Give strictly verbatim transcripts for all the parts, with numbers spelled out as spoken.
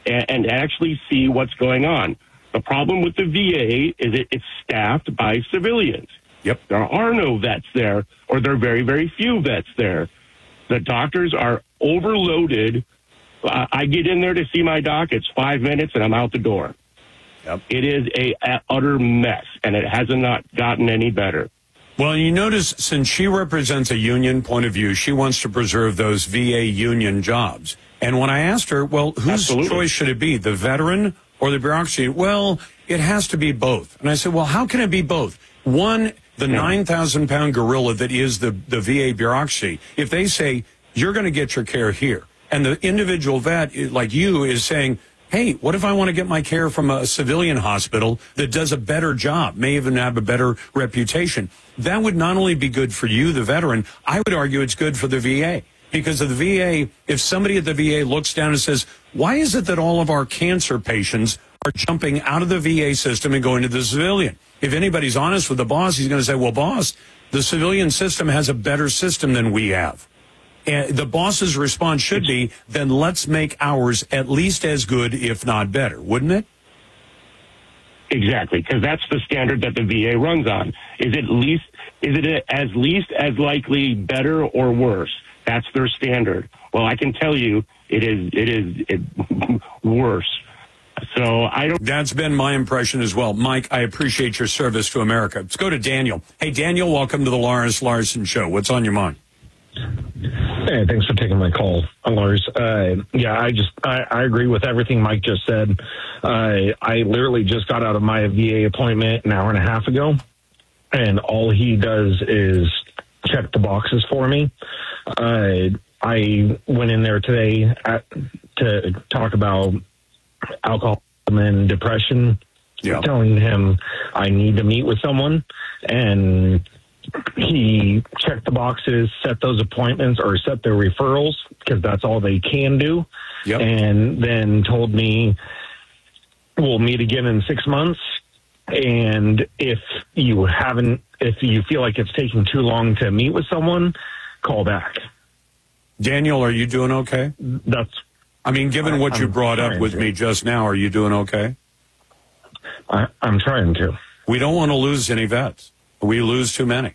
and, and actually see what's going on. The problem with the V A is it, it's staffed by civilians. Yep. There are no vets there, or there are very, very few vets there. The doctors are overloaded. Uh, I get in there to see my doc. It's five minutes, and I'm out the door. Yep. It is a, a utter mess, and it hasn't not gotten any better. Well, you notice since she represents a union point of view, she wants to preserve those V A union jobs. And when I asked her, well, whose Absolutely. choice should it be, the veteran or the bureaucracy? Well, it has to be both. And I said, well, how can it be both? One, the Yeah. nine thousand pound gorilla that is the, the V A bureaucracy, if they say, you're going to get your care here, and the individual vet, like you, is saying, hey, what if I want to get my care from a civilian hospital that does a better job, may even have a better reputation? That would not only be good for you, the veteran, I would argue it's good for the V A. Because of the V A, if somebody at the V A looks down and says, why is it that all of our cancer patients are jumping out of the V A system and going to the civilian? If anybody's honest with the boss, he's going to say, well, boss, the civilian system has a better system than we have. And the boss's response should be, then let's make ours at least as good, if not better, wouldn't it? Exactly, because that's the standard that the V A runs on. Is it least? Is it as least as likely better or worse? That's their standard. Well, I can tell you, it is. It is it, worse. So I don't. That's been my impression as well, Mike. I appreciate your service to America. Let's go to Daniel. Hey, Daniel, welcome to the Lars Larson Show. What's on your mind? Hey, thanks for taking my call, Lars. Uh, yeah, I just I, I agree with everything Mike just said. Uh, I literally just got out of my V A appointment an hour and a half ago, and all he does is check the boxes for me. Uh, I went in there today at, to talk about alcoholism and depression, Yeah. telling him I need to meet with someone, and he checked the boxes, set those appointments or set their referrals because that's all they can do. Yep. And then told me we'll meet again in six months. And if you haven't, if you feel like it's taking too long to meet with someone, call back. Daniel, are you doing okay? That's, I mean, given what I'm you brought up trying with to. me just now, are you doing okay? I, I'm trying to. We don't want to lose any vets. We lose too many.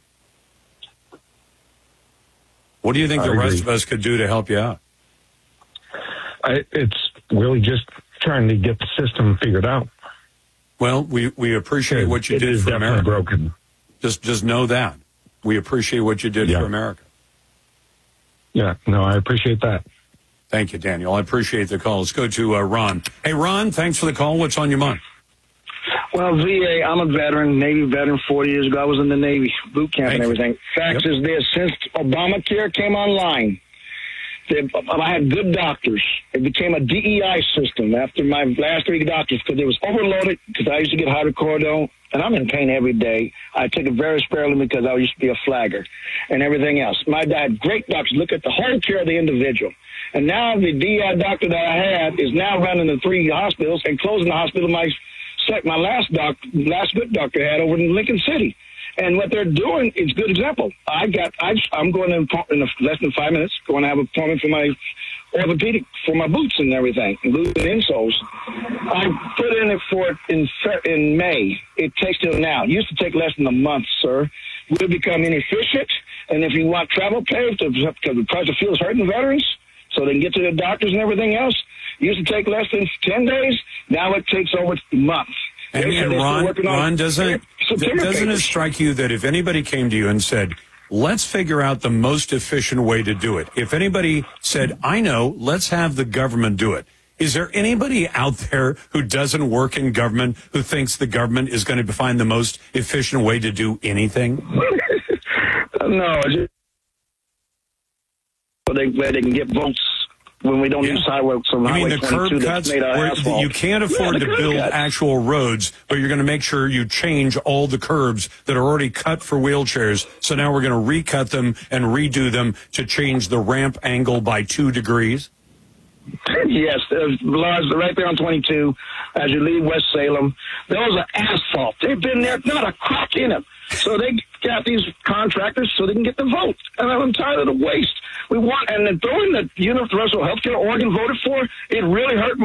What do you think I the rest agree. of us could do to help you out? I, it's really just trying to get the system figured out. Well, we, we appreciate what you It did is for definitely America. broken. Just just know that. We appreciate what you did Yeah. for America. Yeah, no, I appreciate that. Thank you, Daniel. I appreciate the call. Let's go to uh, Ron. Hey, Ron, thanks for the call. What's on your mind? Well, V A, I'm a veteran, Navy veteran, forty years ago. I was in the Navy, boot camp Thank and you. everything. Fact Yep. is this, since Obamacare came online, they, I had good doctors. It became a D E I system after my last three doctors because it was overloaded because I used to get hydrocodone, and I'm in pain every day. I took it very sparingly because I used to be a flagger and everything else. My dad had great doctors look at the whole care of the individual. And now the D E I doctor that I had is now running the three hospitals and closing the hospital my my last doc, last good doctor had over in Lincoln City. And what they're doing is a good example. I got, I, I'm going in, in less than five minutes, going to have an appointment for my orthopedic, for my boots and everything, boots and insoles. I put in it for it in, in May. It takes till now. It used to take less than a month, sir. We've become inefficient. And if you want travel pay, because the price of fuel is hurting veterans, so they can get to their doctors and everything else, it used to take less than ten days. Now it takes over a month. And, They said and they're still Ron, working on Ron, doesn't it, September doesn't it papers. strike you that if anybody came to you and said, let's figure out the most efficient way to do it, if anybody said, I know, let's have the government do it, is there anybody out there who doesn't work in government who thinks the government is going to find the most efficient way to do anything? No, just so they, where they can get votes when we don't Yeah. do sidewalks on You Highway mean the curb twenty-two cuts that's made out of where asphalt. you can't Yeah, afford the to curb build cuts. actual roads, but you're going to make sure you change all the curbs that are already cut for wheelchairs. So now we're going to recut them and redo them to change the ramp angle by two degrees? Yes, there's Lars, right there on twenty-two, as you leave West Salem. Those are asphalt. They've been there, not a crack in them. So they got these contractors so they can get the vote. And I'm tired of the waste. We want, and then throwing the universal health care Oregon voted for, it really hurt